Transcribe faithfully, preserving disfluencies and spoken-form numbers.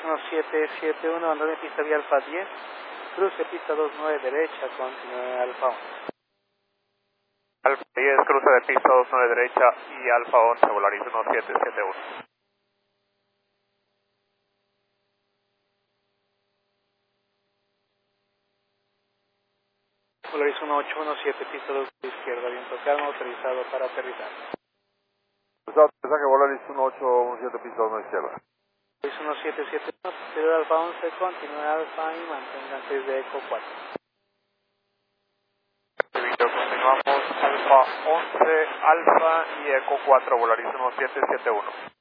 uno siete siete uno, andando en pista vía Alfa diez, cruce pista dos nueve derecha, continúe Alfa once. Alfa diez, cruce de pista dos nueve derecha y Alfa once, Volaris uno siete siete uno. Volaris uno ocho uno siete, pista dos de izquierda, viento calmo, autorizado para aterrizar. Mensaje Volaris uno ocho uno siete, pista dos nueve izquierda. Volaris uno siete siete uno, superior Alfa once, continúe Alfa y mantenga antes de Eco cuatro. Víctor, continuamos Alfa once, Alfa y Eco cuatro, Volaris uno siete siete uno.